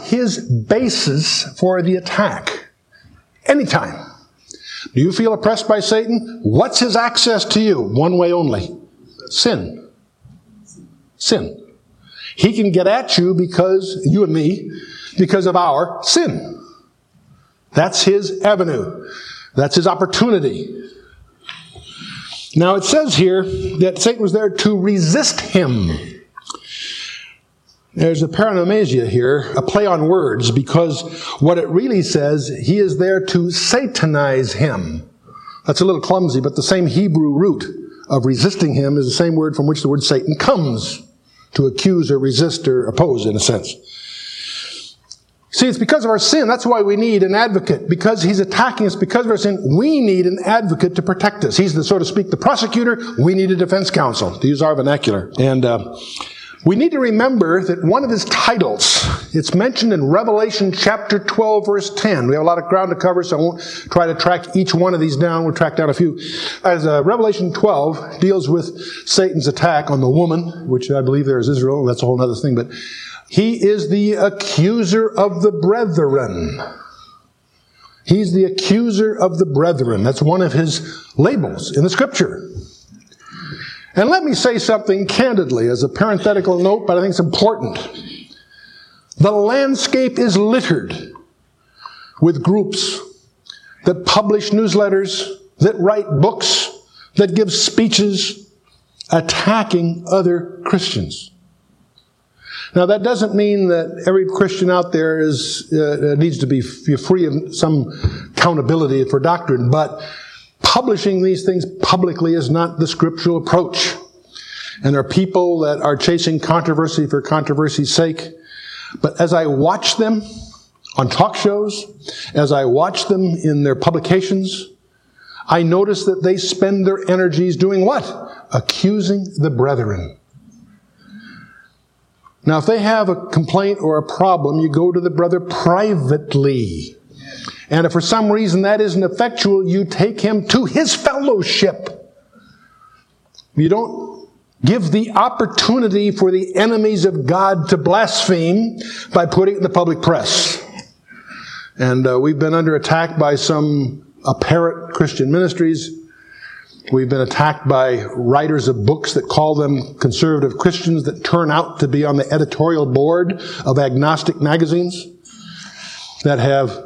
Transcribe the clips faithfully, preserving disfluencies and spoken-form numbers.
his basis for the attack? Anytime. Do you feel oppressed by Satan? What's his access to you? One way only. Sin. Sin. He can get at you because, you and me, because of our sin. That's his avenue. That's his opportunity. Now it says here that Satan was there to resist him. There's a paranomasia here, a play on words, because what it really says, he is there to satanize him. That's a little clumsy, but the same Hebrew root of resisting him is the same word from which the word Satan comes, to accuse or resist or oppose, in a sense. See, it's because of our sin. That's why we need an advocate. Because he's attacking us because of our sin, we need an advocate to protect us. He's the, so to speak, the prosecutor. We need a defense counsel, to use our vernacular. And uh, we need to remember that one of his titles, it's mentioned in Revelation chapter twelve, verse ten. We have a lot of ground to cover, so I won't try to track each one of these down. We'll track down a few. As uh, Revelation twelve deals with Satan's attack on the woman, which I believe there is Israel. That's a whole other thing, but he is the accuser of the brethren. He's the accuser of the brethren. That's one of his labels in the Scripture. And let me say something candidly as a parenthetical note, but I think it's important. The landscape is littered with groups that publish newsletters, that write books, that give speeches attacking other Christians. Now, that doesn't mean that every Christian out there is uh, needs to be free of some accountability for doctrine, but publishing these things publicly is not the scriptural approach. And there are people that are chasing controversy for controversy's sake. But as I watch them on talk shows, as I watch them in their publications, I notice that they spend their energies doing what? Accusing the brethren. Now, if they have a complaint or a problem, you go to the brother privately. And if for some reason that isn't effectual, you take him to his fellowship. You don't give the opportunity for the enemies of God to blaspheme by putting it in the public press. And uh, we've been under attack by some apparent Christian ministries. We've been attacked by writers of books that call them conservative Christians that turn out to be on the editorial board of agnostic magazines that have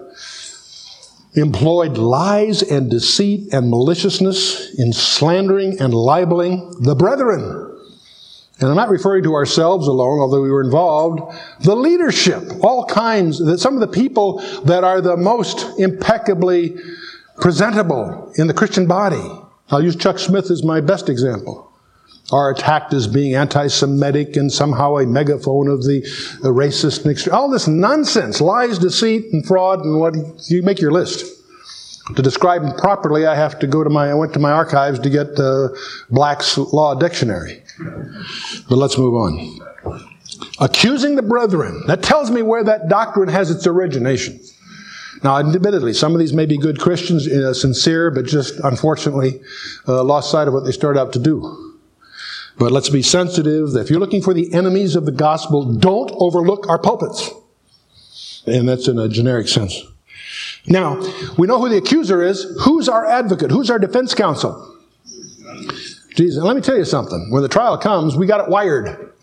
employed lies and deceit and maliciousness in slandering and libeling the brethren. And I'm not referring to ourselves alone, although we were involved. The leadership, all kinds, some of the people that are the most impeccably presentable in the Christian body. I'll use Chuck Smith as my best example. Are attacked as being anti-Semitic and somehow a megaphone of the, the racist and extreme. All this nonsense, lies, deceit, and fraud, and what you make your list. To describe them properly, I have to go to my. I went to my archives to get uh, Black's Law Dictionary. But let's move on. Accusing the brethren. That tells me where that doctrine has its origination. Now, admittedly, some of these may be good Christians, uh, sincere, but just unfortunately uh, lost sight of what they started out to do. But let's be sensitive that if you're looking for the enemies of the gospel, don't overlook our pulpits. And that's in a generic sense. Now, we know who the accuser is. Who's our advocate? Who's our defense counsel? Jesus. And let me tell you something. When the trial comes, we got it wired.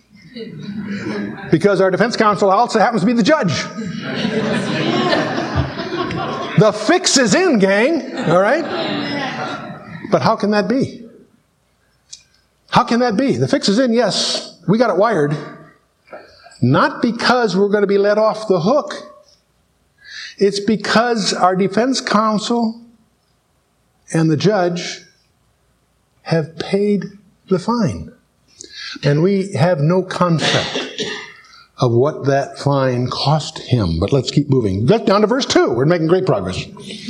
Because our defense counsel also happens to be the judge. The fix is in, gang. All right? But how can that be? How can that be? The fix is in, yes. We got it wired. Not because we're going to be let off the hook. It's because our defense counsel and the judge have paid the fine. And we have no concept of what that fine cost him. But let's keep moving. Get down to verse two. We're making great progress.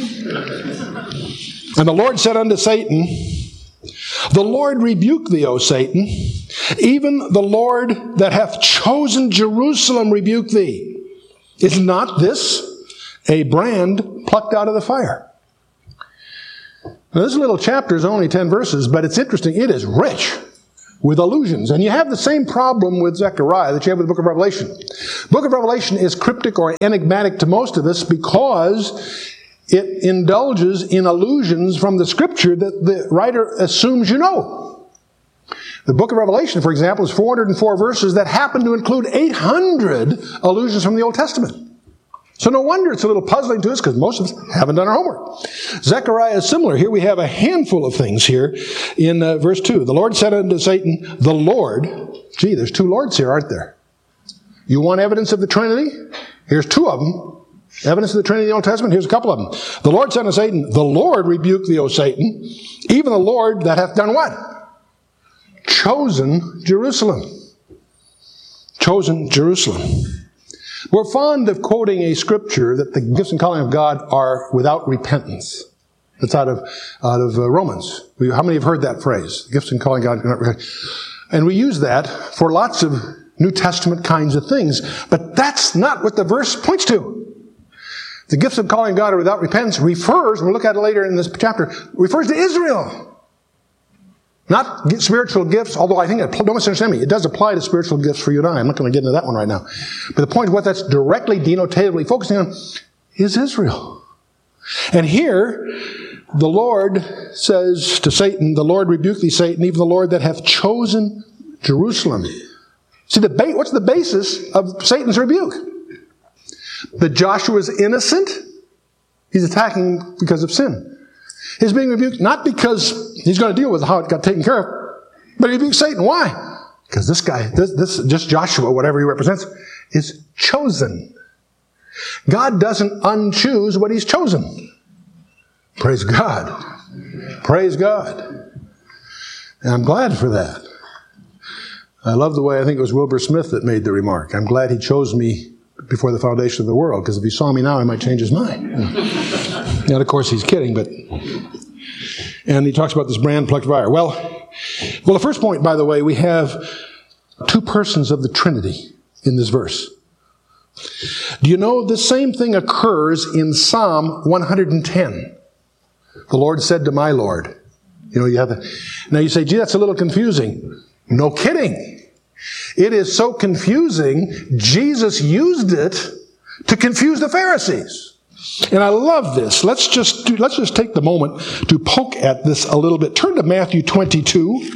And the Lord said unto Satan, the Lord rebuke thee, O Satan. Even the Lord that hath chosen Jerusalem rebuke thee. Is not this a brand plucked out of the fire? Now, this little chapter is only ten verses, but it's interesting. It is rich. with allusions. And you have the same problem with Zechariah that you have with the book of Revelation. The book of Revelation is cryptic or enigmatic to most of us because it indulges in allusions from the Scripture that the writer assumes you know. The book of Revelation, for example, is four hundred four verses that happen to include eight hundred allusions from the Old Testament. So no wonder it's a little puzzling to us because most of us haven't done our homework. Zechariah is similar. Here we have a handful of things here in uh, verse two. The Lord said unto Satan, the Lord. Gee, there's two Lords here, aren't there? You want evidence of the Trinity? Here's two of them. Evidence of the Trinity in the Old Testament? Here's a couple of them. The Lord said unto Satan, the Lord rebuke thee, O Satan, even the Lord that hath done what? Chosen Jerusalem. Chosen Jerusalem. We're fond of quoting a scripture that the gifts and calling of God are without repentance. That's out of out of uh, Romans. We, how many have heard that phrase? The gifts and calling of God. And we use that for lots of New Testament kinds of things. But that's not what the verse points to. The gifts of calling of God are without repentance refers, we'll look at it later in this chapter, refers to Israel. Not spiritual gifts, although I think, it, don't misunderstand me, it does apply to spiritual gifts for you and I. I'm not going to get into that one right now. But the point of what that's directly, denotatively focusing on is Israel. And here, the Lord says to Satan, the Lord rebuke thee, Satan, even the Lord that hath chosen Jerusalem. See, the ba- what's the basis of Satan's rebuke? That Joshua is innocent? He's attacking because of sin. He's being rebuked not because he's going to deal with how it got taken care of, but he rebukes Satan. Why? Because this guy, this, this just Joshua, whatever he represents, is chosen. God doesn't unchoose what he's chosen. Praise God. Praise God. And I'm glad for that. I love the way, I think it was Wilbur Smith that made the remark. I'm glad he chose me before the foundation of the world, because if he saw me now, he might change his mind. And of course, he's kidding, but... And he talks about this brand plucked fire. Well, well, the first point, by the way, we have two persons of the Trinity in this verse. Do you know the same thing occurs in Psalm one hundred ten? The Lord said to my Lord. You know, you have the, now you say, gee, that's a little confusing. No kidding. It is so confusing, Jesus used it to confuse the Pharisees. And I love this. Let's just do, let's just take the moment to poke at this a little bit. Turn to Matthew twenty-two.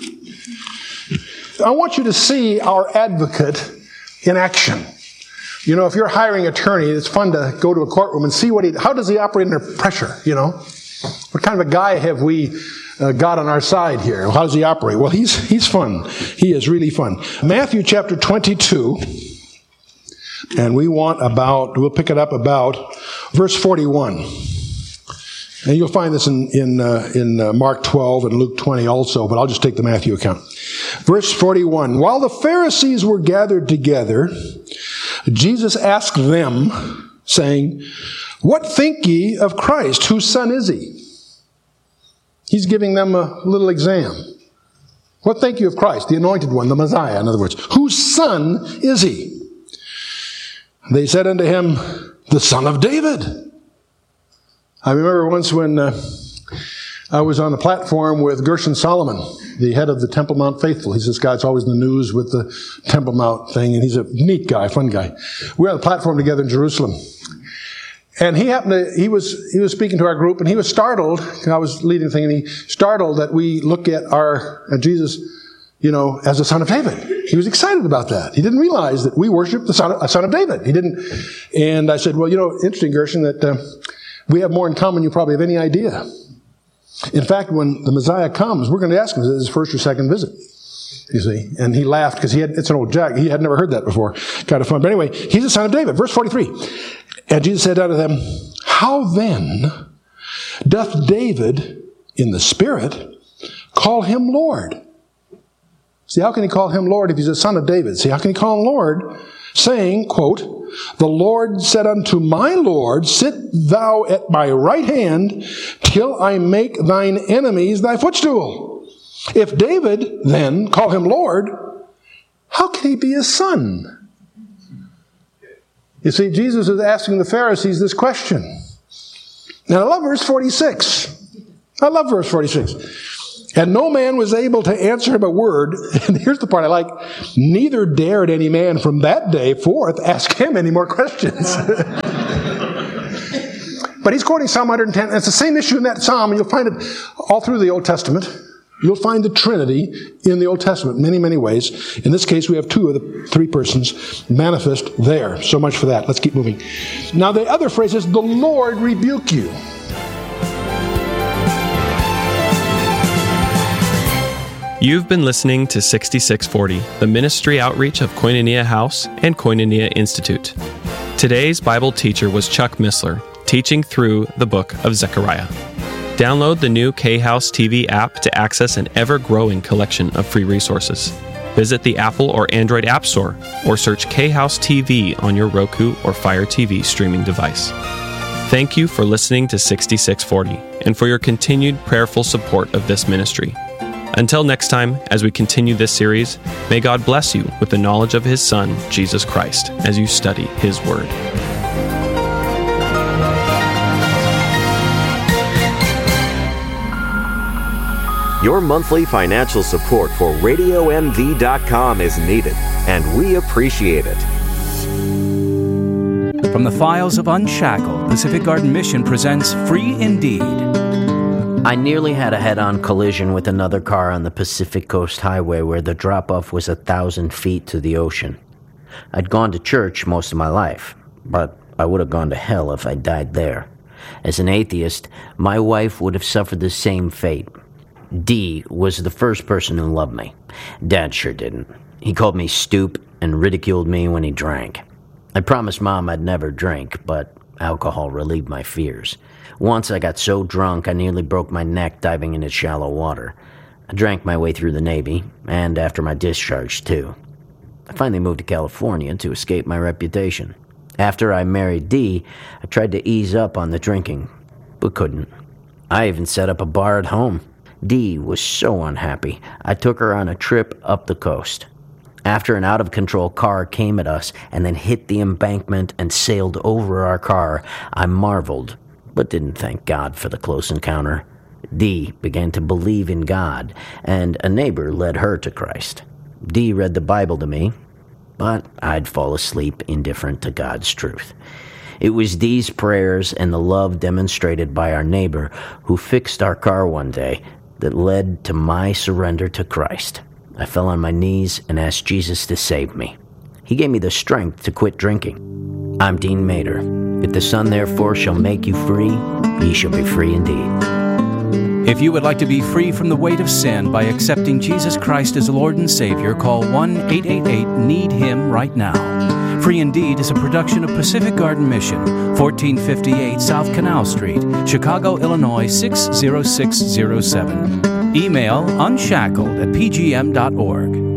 I want you to see our advocate in action. You know, if you're hiring an attorney, it's fun to go to a courtroom and see what he, how does he operate under pressure, you know? What kind of a guy have we uh, got on our side here? How does he operate? Well, he's, he's fun. He is really fun. Matthew chapter twenty-two. And we want about, we'll pick it up about verse forty-one. And you'll find this in, in, uh, in uh, Mark twelve and Luke twenty also, but I'll just take the Matthew account. Verse forty-one. While the Pharisees were gathered together, Jesus asked them, saying, what think ye of Christ? Whose son is he? He's giving them a little exam. What think you of Christ? The anointed one, the Messiah, in other words. Whose son is he? They said unto him, the son of David. I remember once when uh, I was on a platform with Gershon Solomon, the head of the Temple Mount Faithful. He's this guy that's always in the news with the Temple Mount thing, and he's a neat guy, fun guy. We were on the platform together in Jerusalem. And he happened to, he was, he was speaking to our group, and he was startled. I was leading the thing, and he startled that we look at our, at Jesus, you know, as the son of David. He was excited about that. He didn't realize that we worship the son of, a son of David. He didn't. And I said, well, you know, interesting, Gershon, that uh, we have more in common than you probably have any idea. In fact, when the Messiah comes, we're going to ask him, is it his first or second visit? You see? And he laughed because he had, it's an old jack. He had never heard that before. Kind of fun. But anyway, he's the son of David. Verse forty-three. And Jesus said unto them, how then doth David in the Spirit call him Lord? See, how can he call him Lord if he's a son of David? See, how can he call him Lord? Saying, quote, the Lord said unto my Lord, sit thou at my right hand till I make thine enemies thy footstool. If David, then, call him Lord, how can he be his son? You see, Jesus is asking the Pharisees this question. Now, I love verse forty-six. I love verse forty-six. And no man was able to answer him a word. And here's the part I like. Neither dared any man from that day forth ask him any more questions. But he's quoting Psalm one hundred ten. It's the same issue in that psalm, and you'll find it all through the Old Testament. You'll find the Trinity in the Old Testament many, many ways. In this case, we have two of the three persons manifest there. So much for that. Let's keep moving. Now, the other phrase is, the Lord rebuke you. You've been listening to sixty-six forty, the ministry outreach of Koinonia House and Koinonia Institute. Today's Bible teacher was Chuck Missler, teaching through the book of Zechariah. Download the new K-House T V app to access an ever-growing collection of free resources. Visit the Apple or Android App Store or search K-House T V on your Roku or Fire T V streaming device. Thank you for listening to sixty-six forty and for your continued prayerful support of this ministry. Until next time, as we continue this series, may God bless you with the knowledge of His Son, Jesus Christ, as you study His Word. Your monthly financial support for radio m v dot com is needed, and we appreciate it. From the files of Unshackled, Pacific Garden Mission presents Free Indeed. I nearly had a head-on collision with another car on the Pacific Coast Highway where the drop-off was a thousand feet to the ocean. I'd gone to church most of my life, but I would have gone to hell if I died there. As an atheist, my wife would have suffered the same fate. Dee was the first person who loved me. Dad sure didn't. He called me stoop and ridiculed me when he drank. I promised Mom I'd never drink, but alcohol relieved my fears. Once I got so drunk I nearly broke my neck diving into shallow water. I drank my way through the Navy, and after my discharge, too. I finally moved to California to escape my reputation. After I married Dee, I tried to ease up on the drinking, but couldn't. I even set up a bar at home. Dee was so unhappy, I took her on a trip up the coast. After an out-of-control car came at us and then hit the embankment and sailed over our car, I marveled, but didn't thank God for the close encounter. Dee began to believe in God, and a neighbor led her to Christ. Dee read the Bible to me, but I'd fall asleep indifferent to God's truth. It was Dee's prayers and the love demonstrated by our neighbor who fixed our car one day that led to my surrender to Christ. I fell on my knees and asked Jesus to save me. He gave me the strength to quit drinking. I'm Dean Mater. If the Son therefore shall make you free, ye shall be free indeed. If you would like to be free from the weight of sin by accepting Jesus Christ as Lord and Savior, call one eight eight eight need him right now. Free Indeed is a production of Pacific Garden Mission, fourteen fifty-eight South Canal Street, Chicago, Illinois six zero six zero seven. Email unshackled at p g m dot org.